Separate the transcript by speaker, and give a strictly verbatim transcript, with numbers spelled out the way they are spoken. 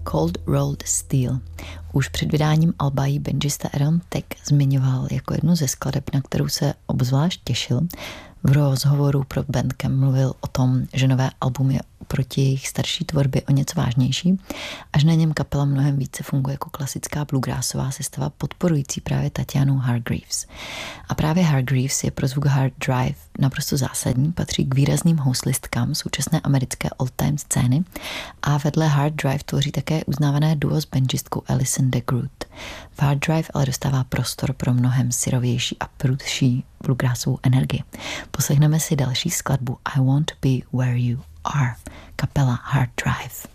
Speaker 1: Cold Rolled Steel. Už před vydáním alba jí benžista Aaron Tech zmiňoval jako jednu ze skladeb, na kterou se obzvlášť těšil. V rozhovoru pro Bandcamp mluvil o tom, že nové album je proti jejich starší tvorbě o něco vážnější a že na něm kapela mnohem více funguje jako klasická bluegrassová sestava podporující právě Tatianu Hargreaves. A právě Hargreaves je pro zvuk hard drive naprosto zásadní, patří k výrazným houslistkám současné americké old-time scény a vedle hard drive tvoří také uznávané duo s benžistkou Alison DeGroot. V hard drive ale dostává prostor pro mnohem syrovější a prudší bluegrassovou energii. Poslechneme si další skladbu I Want to Be Where You Are, kapela Hard Drive.